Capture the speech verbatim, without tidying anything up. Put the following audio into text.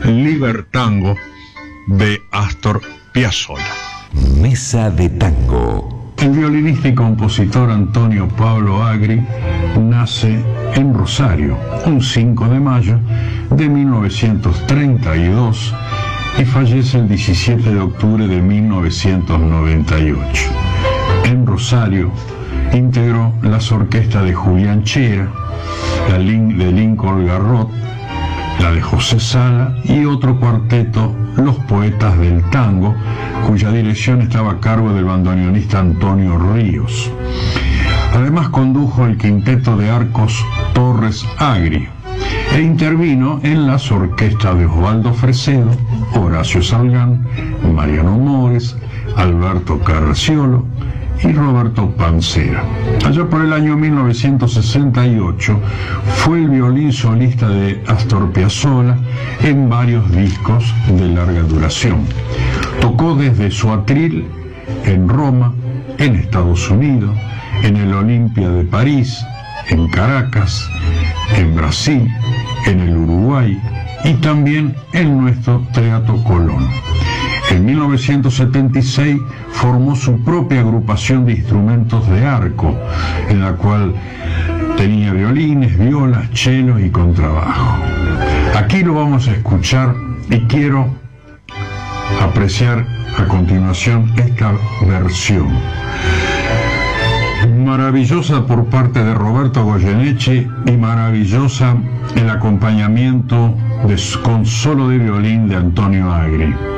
Libertango de Astor Piazzolla. Mesa de Tango. El violinista y compositor Antonio Pablo Agri nace en Rosario un cinco de mayo de mil novecientos treinta y dos y fallece el diecisiete de octubre de mil novecientos noventa y ocho. En Rosario integró las orquestas de Julián Chera, la de Lincoln Garrot, la de José Sala y otro cuarteto, Los Poetas del Tango, cuya dirección estaba a cargo del bandoneonista Antonio Ríos. Además condujo el quinteto de arcos Torres Agri e intervino en las orquestas de Osvaldo Fresedo, Horacio Salgán, Mariano Mores, Alberto Carciolo y Roberto Pancera. Allá por el año mil novecientos sesenta y ocho fue el violín solista de Astor Piazzolla en varios discos de larga duración. Tocó desde su atril en Roma, en Estados Unidos, en el Olimpia de París, en Caracas, en Brasil, en el Uruguay y también en nuestro Teatro Colón. En mil novecientos setenta y seis formó su propia agrupación de instrumentos de arco, en la cual tenía violines, violas, chelos y contrabajo. Aquí lo vamos a escuchar y quiero apreciar a continuación esta versión. Maravillosa por parte de Roberto Goyeneche y maravillosa el acompañamiento de, con solo de violín de Antonio Agri.